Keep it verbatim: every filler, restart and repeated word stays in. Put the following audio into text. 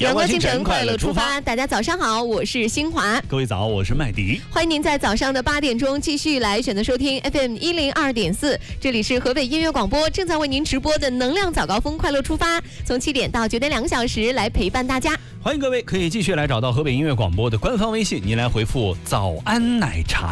阳光清晨，快乐出发。大家早上好，我是新华。 各位早，我是麦迪。 欢迎您在早上的八点钟继续来选择收听 F M 一零二点四，这里是河北音乐广播正在为您直播的能量早高峰，快乐出发，从七点到九点两个小时来陪伴大家。 欢迎各位可以继续来找到河北音乐广播的官方微信，您来回复早安奶茶。